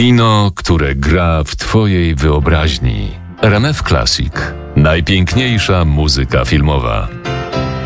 Kino, które gra w twojej wyobraźni. RMF Classic. Najpiękniejsza muzyka filmowa.